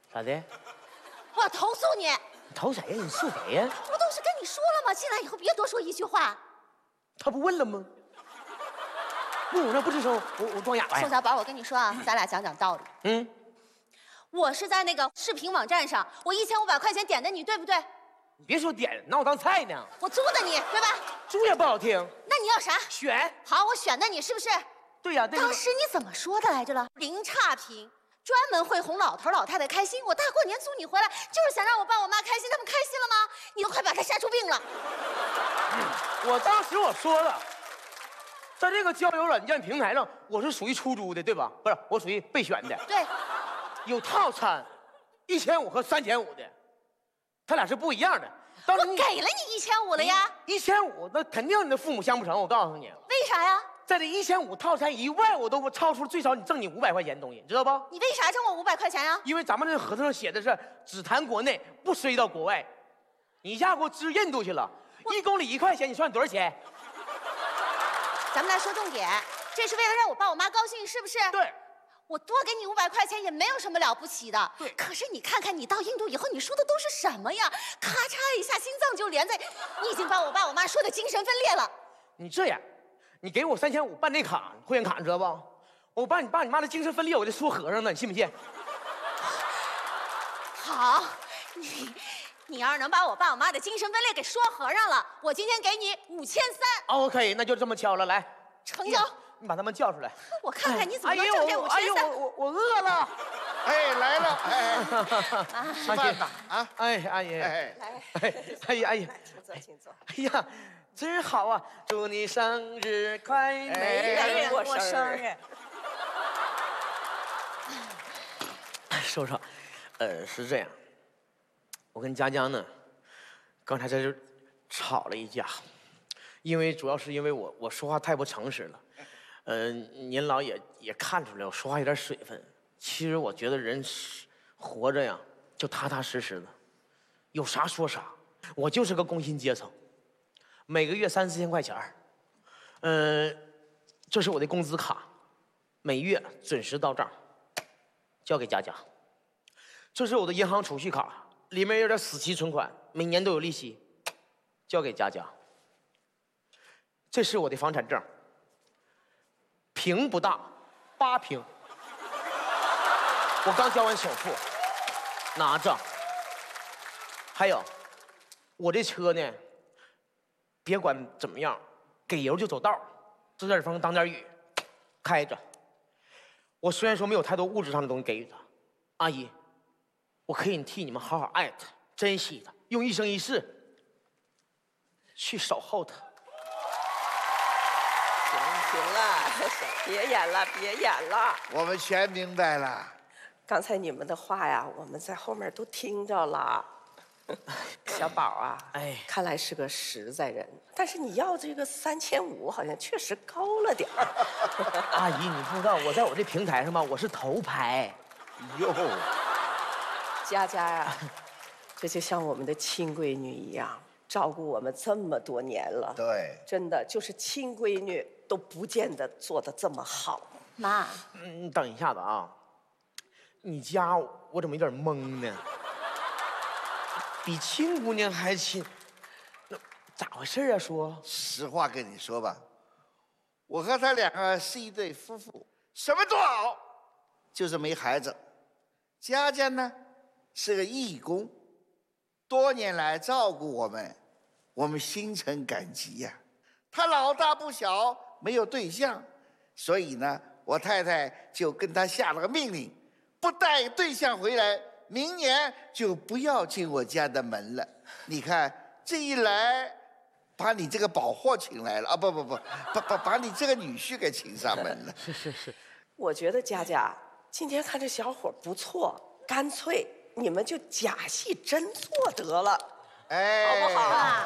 咋的？ 我要投诉你！ 投谁呀？你诉谁呀？ 我都是跟你说了吗？进来以后别多说一句话。 他不问了吗？问我那不吱声，我装哑巴呀。 宋小宝，我跟你说啊，咱俩讲讲道理。 嗯， 我是在那个视频网站上，我1500块钱点的你，对不对？ 你别说点，拿我当菜呢。 我租的你，对吧？ 租也不好听。 那你要啥？ 选。 好，我选的你，是不是？ 对呀， 当时你怎么说的来着了？零差评，专门会哄老头老太太开心。我大过年租你回来，就是想让我爸我妈开心，他们开心了吗？你都快把他吓出病了。 我当时我说了，在这个交友软件平台上，我是属于出租的，对吧？不是，我属于备选的。 对， 有套餐，1500和3500的，他俩是不一样的。当时我给了你1500了呀。 1500，那肯定你的父母相不成。我告诉你， 为啥呀？ 在这1500套餐以外，我都超出最少你挣你500块钱的东西，知道不？ 你为啥挣我500块钱呀？ 因为咱们这合同上写的是只谈国内，不涉及到国外。你一下给我支印度去了，1公里1块钱，你算多少钱？ 咱们来说重点，这是为了让我爸我妈高兴，是不是？ 对。 我多给你500块钱也没有什么了不起的。 对。 可是你看看你到印度以后，你说的都是什么呀？咔嚓一下，心脏就连在，你已经把我爸我妈说的精神分裂了。 你这样，你给我3500办那卡会员卡，你知道不？我把你爸你妈的精神分裂，我得说和尚呢，你信不信？ 好，你要是能把我爸我妈的精神分裂给说和尚了，我今天给你5300。 哦，可以，那就这么敲了，来， 成交。 你把他们叫出来。 我看看你怎么能挣这5300。 哎呦，我饿了。 哎，来了，哎，吃饭吧，啊， 哎，阿姨， 哎， 阿姨， 请坐，请坐。 哎呀，真好啊！祝你生日快乐！ 没人过生日。 说说，是这样，我跟佳佳呢，刚才在这吵了一架，主要是因为我说话太不诚实了。您老也看出来我说话有点水分。其实我觉得人活着呀，就踏踏实实的，有啥说啥。我就是个工薪阶层，每个月3、4千块钱这是我的工资卡，每月准时到账，交给佳佳。这是我的银行储蓄卡，里面有点死期存款，每年都有利息，交给佳佳。这是我的房产证，平不大，8平。我刚交完首付，拿着。还有，我这车呢，别管怎么样，给油就走道，遮点风挡点雨，开着。我虽然说没有太多物质上的东西给予他，阿姨，我可以替你们好好爱他，珍惜他，用一生一世去守候他。 行了，别演了，别演了。 我们全明白了。 刚才你们的话呀，我们在后面都听着了。小宝啊， 哎， 看来是个实在人，但是你要这个3500，好像确实高了点儿。 阿姨，你不知道，我在我这平台上吧，我是头牌。 哟， 佳佳呀，这就像我们的亲闺女一样，照顾我们这么多年了。 对， 真的就是亲闺女都不见得做得这么好。 妈， 等一下子啊，你家我怎么有点懵呢？比亲姑娘还亲，那咋回事啊？说实话跟你说吧，我和他两个是一对夫妇，什么都好，就是没孩子。佳佳呢是个义工，多年来照顾我们，我们心存感激呀。他老大不小，没有对象，所以呢，我太太就跟他下了个命令，不带对象回来，明年就不要进我家的门了。你看这一来，把你这个宝货请来了啊！不，把你这个女婿给请上门了。 是， 我觉得佳佳今天看这小伙不错，干脆你们就假戏真做得了， 哎， 好不好啊？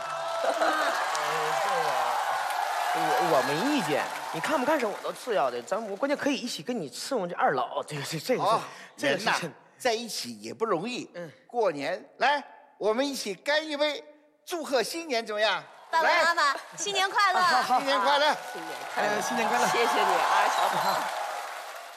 我没意见，你看不看上我都次要的，我关键可以一起跟你伺候这二老，这个好， 这个人呐是在一起也不容易。过年来，我们一起干一杯，祝贺新年，怎么样？ 爸爸妈妈，新年快乐！ 新年快乐！ 新年快乐！ 新年快乐！ 谢谢你啊，小宝。